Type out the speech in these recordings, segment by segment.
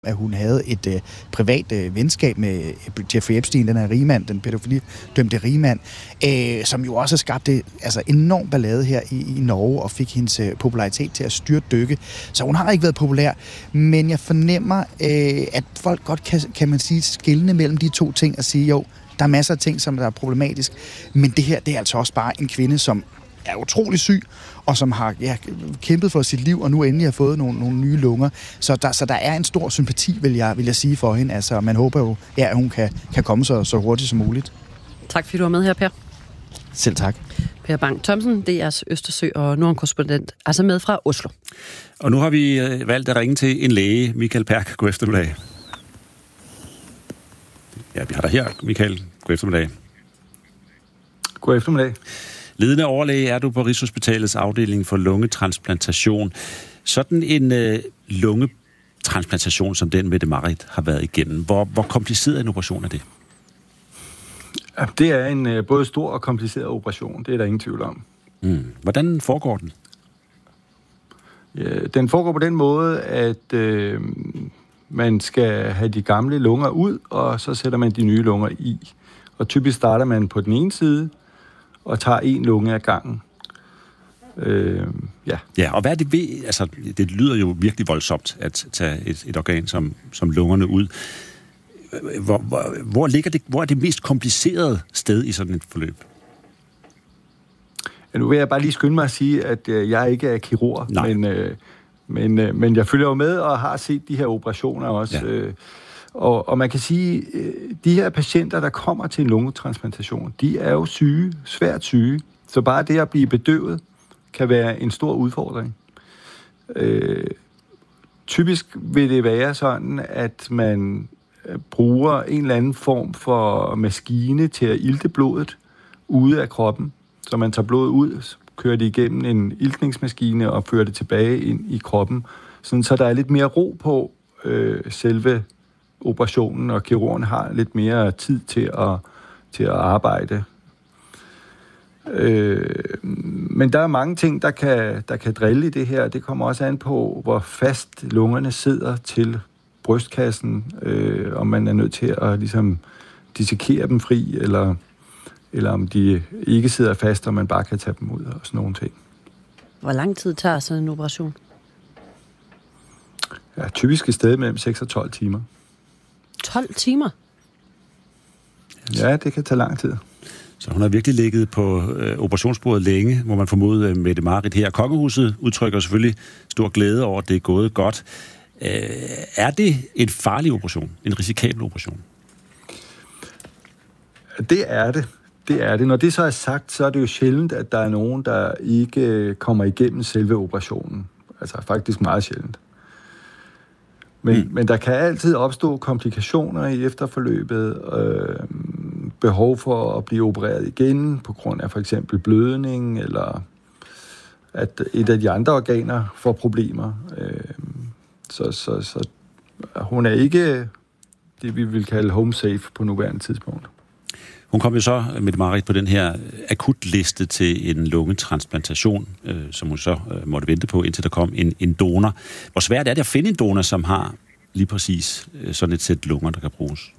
at hun havde et privat venskab med Jeffrey Epstein, den her rigmand, den pædofilidømte rigmand, som jo også skabte enorm ballade her i Norge og fik hendes popularitet til at styrtdykke. Så hun har ikke været populær, men jeg fornemmer, at folk godt kan man sige, skelne mellem de to ting og sige, jo, der er masser af ting, som der er problematisk, men det her, det er altså også bare en kvinde, som er utrolig syg, og som har kæmpet for sit liv, og nu endelig har fået nogle nye lunger. Så der er en stor sympati, vil jeg sige for hende. Altså, man håber jo, at hun kan komme så hurtigt som muligt. Tak fordi du var med her, Per. Selv tak. Per Bang Thomsen, DR's Østersø og Norden-korrespondent, altså med fra Oslo. Og nu har vi valgt at ringe til en læge, Michael Perk. God eftermiddag. Ja, vi har dig her, Michael. God eftermiddag. God eftermiddag. Ledende overlæge er du på Rigshospitalets afdeling for lungetransplantation. Sådan en lungetransplantation, som den Mette-Marit har været igennem, hvor kompliceret en operation er det? Det er en både stor og kompliceret operation, det er der ingen tvivl om. Hvordan foregår den? Ja, den foregår på den måde, at man skal have de gamle lunger ud, og så sætter man de nye lunger i. Og typisk starter man på den ene side, og tager en lunge ad gangen. Ja, og hvad er det ved? Altså, det lyder jo virkelig voldsomt at tage et organ som lungerne ud. Hvor er det mest komplicerede sted i sådan et forløb? Ja, nu vil jeg bare lige skynde mig at sige, at jeg ikke er kirurg, men jeg følger jo med og har set de her operationer også. Ja. Og man kan sige, de her patienter, der kommer til en lungetransplantation, de er jo syge, svært syge. Så bare det at blive bedøvet kan være en stor udfordring. Typisk vil det være sådan, at man bruger en eller anden form for maskine til at ilte blodet ude af kroppen. Så man tager blodet ud, kører det igennem en iltningsmaskine og fører det tilbage ind i kroppen. Sådan, så der er lidt mere ro på selve operationen, og kirurgen har lidt mere tid til at arbejde. Men der er mange ting, der kan drille i det her. Det kommer også an på, hvor fast lungerne sidder til brystkassen, om man er nødt til at ligesom dissekere dem fri, eller om de ikke sidder fast, og man bare kan tage dem ud og sådan nogle ting. Hvor lang tid tager sådan en operation? Ja, typisk et sted mellem 6 og 12 timer. 12 timer? Ja, det kan tage lang tid. Så hun har virkelig ligget på operationsbordet længe, hvor man formoder Mette-Marit her. Kongehuset udtrykker selvfølgelig stor glæde over, at det er gået godt. Er det en farlig operation? En risikabel operation? Det er det. Det er det. Når det så er sagt, så er det jo sjældent, at der er nogen, der ikke kommer igennem selve operationen. Altså faktisk meget sjældent. Men der kan altid opstå komplikationer i efterforløbet, behov for at blive opereret igen på grund af for eksempel blødning, eller at et af de andre organer får problemer. Så hun er ikke det, vi vil kalde home safe på nuværende tidspunkt. Hun kom jo så, Mette-Marit, på den her akutliste til en lungetransplantation, som hun så måtte vente på, indtil der kom en donor. Hvor svært er det at finde en donor, som har lige præcis sådan et sæt lunger, der kan bruges?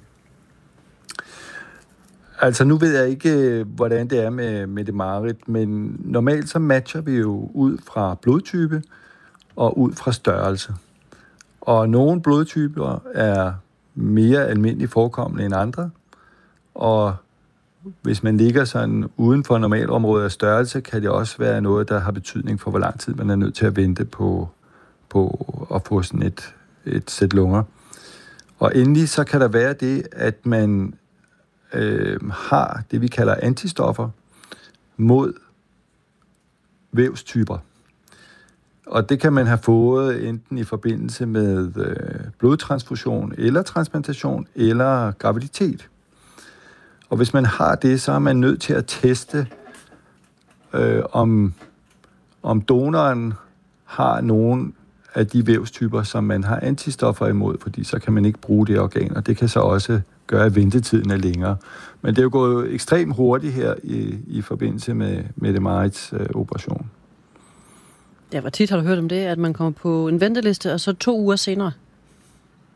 Altså, nu ved jeg ikke, hvordan det er med Mette-Marit, men normalt så matcher vi jo ud fra blodtype og ud fra størrelse. Og nogle blodtyper er mere almindeligt forekommende end andre, og hvis man ligger sådan uden for normalområdet af størrelse, kan det også være noget, der har betydning for, hvor lang tid man er nødt til at vente på at få sådan et sæt lunger. Og endelig så kan der være det, at man har det, vi kalder antistoffer mod vævstyper. Og det kan man have fået enten i forbindelse med blodtransfusion eller transplantation eller graviditet. Og hvis man har det, så er man nødt til at teste, om donoren har nogen af de vævstyper, som man har antistoffer imod, fordi så kan man ikke bruge det organ, og det kan så også gøre, at ventetiden er længere. Men det er jo gået ekstremt hurtigt her i forbindelse med Mette-Marits operation. Ja, hvor tit har du hørt om det, at man kommer på en venteliste, og så 2 uger senere,